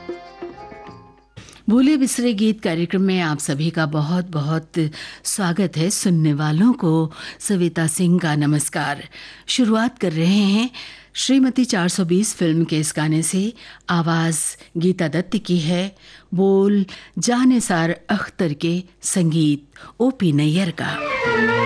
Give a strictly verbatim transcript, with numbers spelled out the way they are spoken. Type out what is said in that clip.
भूले बिसरे गीत कार्यक्रम में आप सभी का बहुत बहुत स्वागत है। सुनने वालों को सविता सिंह का नमस्कार। शुरुआत कर रहे हैं श्रीमती चार सौ बीस फिल्म के इस गाने से। आवाज़ गीता दत्त की है, बोल जानिसार अख्तर के, संगीत ओ पी नैयर का।